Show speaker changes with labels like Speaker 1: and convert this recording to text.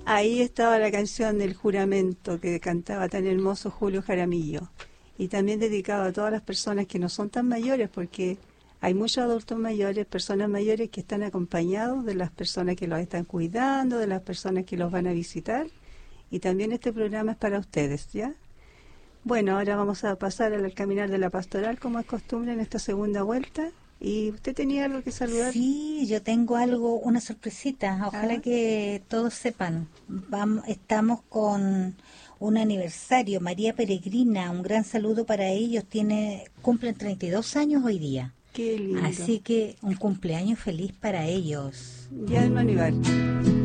Speaker 1: Ahí estaba la canción del juramento que cantaba tan hermoso Julio Jaramillo. Y también dedicado a todas las personas que no son tan mayores, porque hay muchos adultos mayores, personas mayores que están acompañados de las personas que los están cuidando, de las personas que los van a visitar. Y también este programa es para ustedes, ¿ya? Bueno, ahora vamos a pasar al caminar de la pastoral, como es costumbre en esta segunda vuelta. ¿Y usted tenía algo que saludar?
Speaker 2: Sí, yo tengo algo, una sorpresita. Ojalá
Speaker 1: Ah,
Speaker 2: que todos sepan. Estamos con un aniversario, María Peregrina, un gran saludo para ellos. Cumplen 32 años hoy día.
Speaker 1: qué lindo.
Speaker 2: Así que un cumpleaños feliz para ellos.
Speaker 1: Ya, Aníbal.